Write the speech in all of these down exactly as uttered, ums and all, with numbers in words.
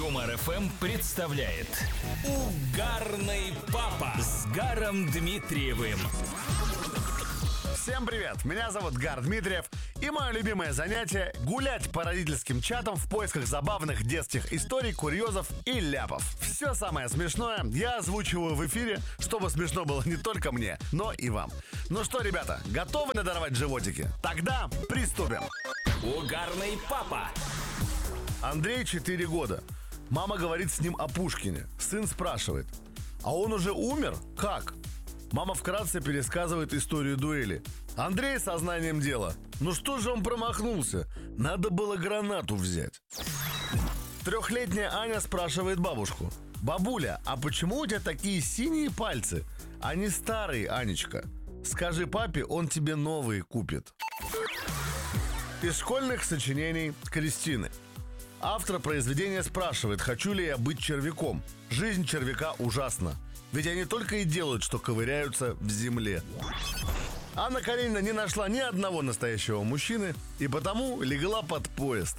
Юмор эф эм представляет Угарный папа с Гаром Дмитриевым. Всем привет, меня зовут Гар Дмитриев. И мое любимое занятие – гулять по родительским чатам в поисках забавных детских историй, курьезов и ляпов. Все самое смешное я озвучиваю в эфире, чтобы смешно было не только мне, но и вам. Ну что, ребята, готовы надорвать животики? Тогда приступим. Угарный папа. Андрей четыре года. Мама говорит с ним о Пушкине. Сын спрашивает: а он уже умер? Как? Мама вкратце пересказывает историю дуэли. Андрей сознанием дела: ну что же он промахнулся? Надо было гранату взять. Трехлетняя Аня спрашивает бабушку: бабуля, а почему у тебя такие синие пальцы? Они старые, Анечка. Скажи папе, он тебе новые купит. Из школьных сочинений Кристины. Автор произведения спрашивает: хочу ли я быть червяком? Жизнь червяка ужасна, ведь они только и делают, что ковыряются в земле. Анна Каренина не нашла ни одного настоящего мужчины и потому легла под поезд.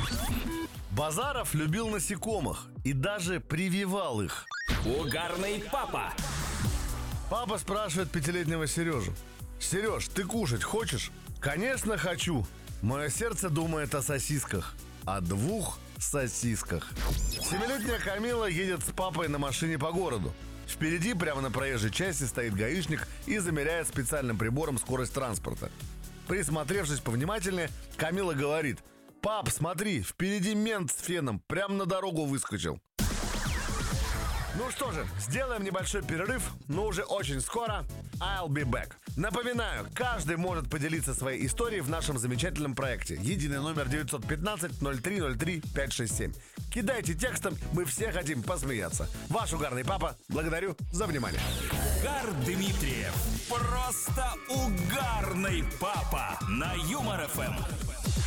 Базаров любил насекомых и даже прививал их. Угарный папа. Папа спрашивает пятилетнего Сережу: Сереж, ты кушать хочешь? Конечно, хочу. Мое сердце думает о сосисках. О двух сосисках. Семилетняя Камила едет с папой на машине по городу. Впереди, прямо на проезжей части, стоит гаишник и замеряет специальным прибором скорость транспорта. Присмотревшись повнимательнее, Камила говорит: пап, смотри, впереди мент с феном, прямо на дорогу выскочил. Ну что же, сделаем небольшой перерыв, но уже очень скоро I'll be back. Напоминаю, каждый может поделиться своей историей в нашем замечательном проекте. Единый номер девятьсот пятнадцать ноль три ноль три пять шесть семь. Кидайте текстом, мы все хотим посмеяться. Ваш угарный папа, благодарю за внимание. Гар Дмитриев. Просто угарный папа на Юмор эф эм.